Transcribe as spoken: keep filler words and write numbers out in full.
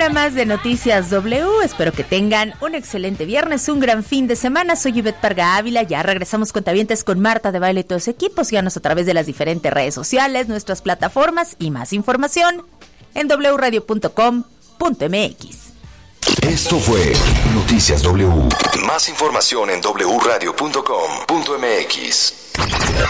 hora más de Noticias W. Espero que tengan un excelente viernes, un gran fin de semana. Soy Ivette Parga Ávila. Ya regresamos cuentavientes con Marta de Baile y todo su equipo. Síganos a través de las diferentes redes sociales, nuestras plataformas y más información en doble u radio punto com punto m x. Esto fue Noticias W. Más información en doble u radio punto com punto m x.